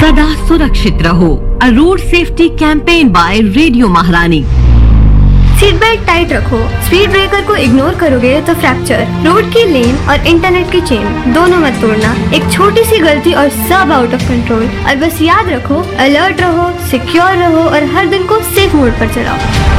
सदा सुरक्षित रहो। अ road safety campaign bye radio महारानी। सीट बेल्ट टाइट रखो। स्पीड ब्रेकर को इग्नोर करोगे तो फ्रैक्चर। रोड की लेन और इंटरनेट की चेन दोनों मत तोड़ना। एक छोटी सी गलती और सब आउट ऑफ कंट्रोल। और बस याद रखो, अलर्ट रहो, सिक्योर रहो और हर दिन को सेफ मोड पर चलाओ।